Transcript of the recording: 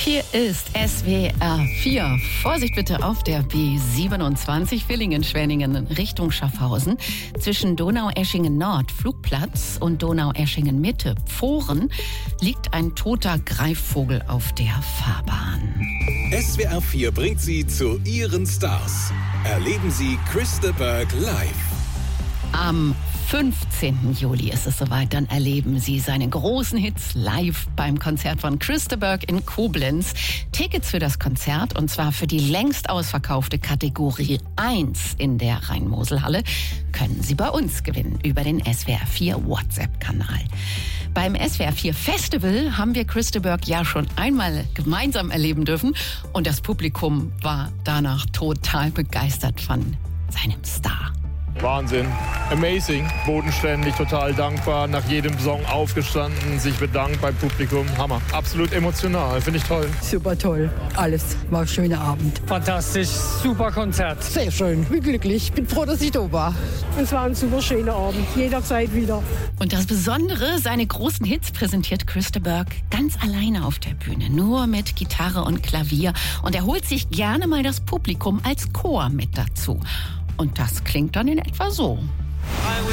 Hier ist SWR 4. Vorsicht bitte auf der B27 Villingen-Schwenningen Richtung Schaffhausen. Zwischen Donaueschingen-Nord, Flugplatz, und Donaueschingen-Mitte, Pfohren, liegt ein toter Greifvogel auf der Fahrbahn. SWR 4 bringt Sie zu Ihren Stars. Erleben Sie Chris de Burgh live. Am 15. Juli ist es soweit, dann erleben Sie seine großen Hits live beim Konzert von Chris de Burgh in Koblenz. Tickets für das Konzert, und zwar für die längst ausverkaufte Kategorie 1 in der Rhein-Mosel-Halle, können Sie bei uns gewinnen über den SWR 4 WhatsApp-Kanal. Beim SWR 4 Festival haben wir Chris de Burgh ja schon einmal gemeinsam erleben dürfen, und das Publikum war danach total begeistert von seinem Star. Wahnsinn, amazing, bodenständig, total dankbar, nach jedem Song aufgestanden, sich bedankt beim Publikum, Hammer, absolut emotional, finde ich toll. Super toll, alles, war ein schöner Abend. Fantastisch, super Konzert. Sehr schön, bin glücklich, bin froh, dass ich da war. Es war ein super schöner Abend, jederzeit wieder. Und das Besondere, seine großen Hits präsentiert Chris de Burgh ganz alleine auf der Bühne, nur mit Gitarre und Klavier, und er holt sich gerne mal das Publikum als Chor mit dazu. Und das klingt dann in etwa so.